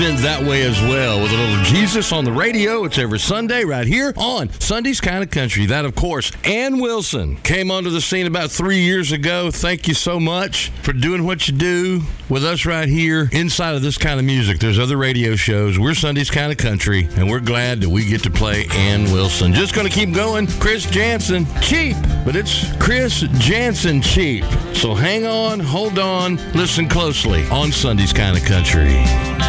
that way as well with a little Jesus on the radio. It's every Sunday right here on Sunday's Kind of Country. That, of course, Ann Wilson came onto the scene about 3 years ago. Thank you so much for doing what you do with us right here inside of this kind of music. There's other radio shows. We're Sunday's Kind of Country, and we're glad that we get to play Ann Wilson. Just going to keep going. Chris Janson, cheap, but it's Chris Janson cheap. So hang on, hold on, listen closely on Sunday's Kind of Country.